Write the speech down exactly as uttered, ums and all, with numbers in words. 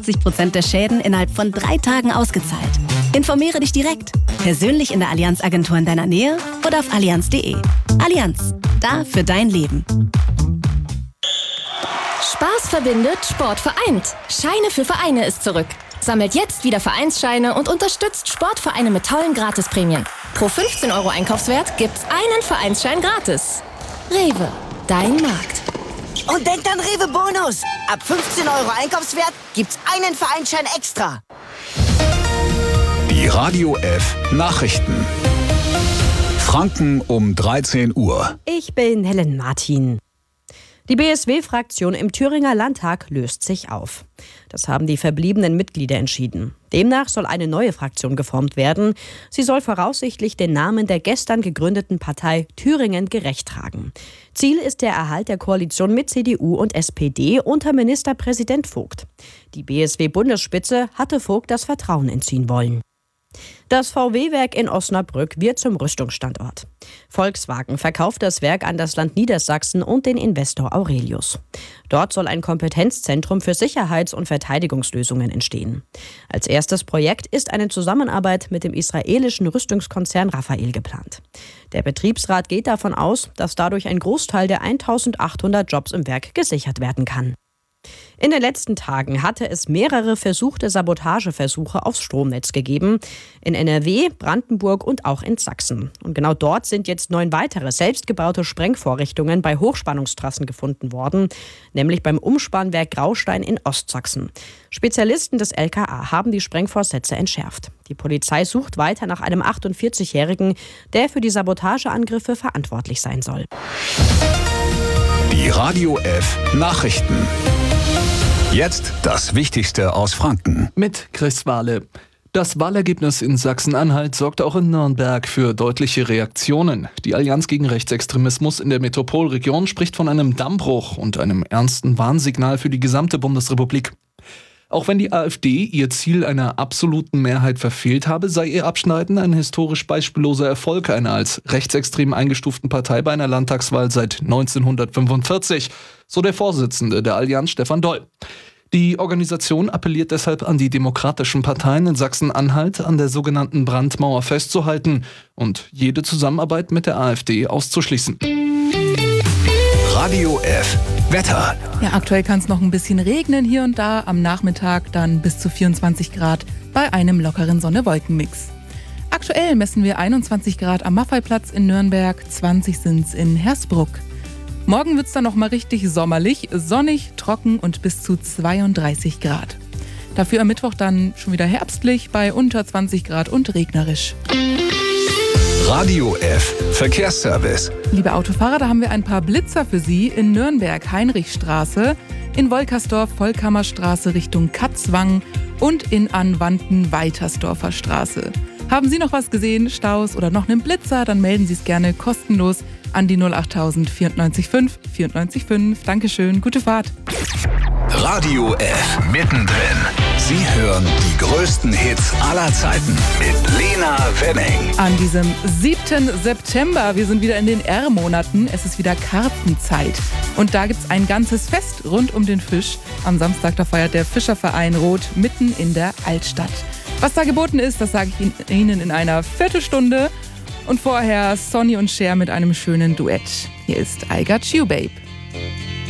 achtzig Prozent der Schäden innerhalb von drei Tagen ausgezahlt. Informiere dich direkt. Persönlich in der Allianz-Agentur in deiner Nähe oder auf allianz punkt de. Allianz. Da für dein Leben. Spaß verbindet, Sport vereint. Scheine für Vereine ist zurück. Sammelt jetzt wieder Vereinsscheine und unterstützt Sportvereine mit tollen Gratisprämien. Pro fünfzehn Euro Einkaufswert gibt's einen Vereinsschein gratis. Rewe, dein Markt. Und denkt an Rewe Bonus. Ab fünfzehn Euro Einkaufswert gibt's einen Vereinsschein extra. Die Radio F Nachrichten. Franken um dreizehn Uhr. Ich bin Helen Martin. Die B S W-Fraktion im Thüringer Landtag löst sich auf. Das haben die verbliebenen Mitglieder entschieden. Demnach soll eine neue Fraktion geformt werden. Sie soll voraussichtlich den Namen der gestern gegründeten Partei Thüringen gerecht tragen. Ziel ist der Erhalt der Koalition mit C D U und S P D unter Ministerpräsident Vogt. Die B S W-Bundesspitze hatte Vogt das Vertrauen entziehen wollen. Das V W-Werk in Osnabrück wird zum Rüstungsstandort. Volkswagen verkauft das Werk an das Land Niedersachsen und den Investor Aurelius. Dort soll ein Kompetenzzentrum für Sicherheits- und Verteidigungslösungen entstehen. Als erstes Projekt ist eine Zusammenarbeit mit dem israelischen Rüstungskonzern Rafael geplant. Der Betriebsrat geht davon aus, dass dadurch ein Großteil der eintausendachthundert Jobs im Werk gesichert werden kann. In den letzten Tagen hatte es mehrere versuchte Sabotageversuche aufs Stromnetz gegeben. In N R W, Brandenburg und auch in Sachsen. Und genau dort sind jetzt neun weitere selbstgebaute Sprengvorrichtungen bei Hochspannungstrassen gefunden worden, nämlich beim Umspannwerk Graustein in Ostsachsen. Spezialisten des L K A haben die Sprengvorsätze entschärft. Die Polizei sucht weiter nach einem achtundvierzigjährigen, der für die Sabotageangriffe verantwortlich sein soll. Die Radio F Nachrichten. Jetzt das Wichtigste aus Franken. Mit Chris Wahle. Das Wahlergebnis in Sachsen-Anhalt sorgt auch in Nürnberg für deutliche Reaktionen. Die Allianz gegen Rechtsextremismus in der Metropolregion spricht von einem Dammbruch und einem ernsten Warnsignal für die gesamte Bundesrepublik. Auch wenn die AfD ihr Ziel einer absoluten Mehrheit verfehlt habe, sei ihr Abschneiden ein historisch beispielloser Erfolg einer als rechtsextrem eingestuften Partei bei einer Landtagswahl seit neunzehnhundertfünfundvierzig, so der Vorsitzende der Allianz Stefan Doll. Die Organisation appelliert deshalb an die demokratischen Parteien in Sachsen-Anhalt, an der sogenannten Brandmauer festzuhalten und jede Zusammenarbeit mit der AfD auszuschließen. Radio F Wetter. Ja, aktuell kann es noch ein bisschen regnen hier und da. Am Nachmittag dann bis zu vierundzwanzig Grad bei einem lockeren Sonne-Wolken-Mix. Aktuell messen wir einundzwanzig Grad am Maffeiplatz in Nürnberg, zwanzig sind's in Hersbruck. Morgen wird's dann noch mal richtig sommerlich, sonnig, trocken und bis zu zweiunddreißig Grad. Dafür am Mittwoch dann schon wieder herbstlich bei unter zwanzig Grad und regnerisch. Radio F Verkehrsservice. Liebe Autofahrer, da haben wir ein paar Blitzer für Sie in Nürnberg, Heinrichstraße, in Wolkersdorf, Vollkammerstraße Richtung Katzwang und in Anwanten, Weitersdorfer Straße. Haben Sie noch was gesehen, Staus oder noch einen Blitzer, dann melden Sie es gerne kostenlos an die null achttausend vierundneunzig fünf vierundneunzig fünf. Dankeschön, gute Fahrt. Radio F mittendrin. Sie hören die größten Hits aller Zeiten mit Lena Wenning. An diesem siebten September, wir sind wieder in den R-Monaten, es ist wieder Karpfenzeit. Und da gibt's ein ganzes Fest rund um den Fisch. Am Samstag, da feiert der Fischerverein Roth mitten in der Altstadt. Was da geboten ist, das sage ich Ihnen in einer Viertelstunde. Und vorher Sonny und Cher mit einem schönen Duett. Hier ist I Got You, Babe.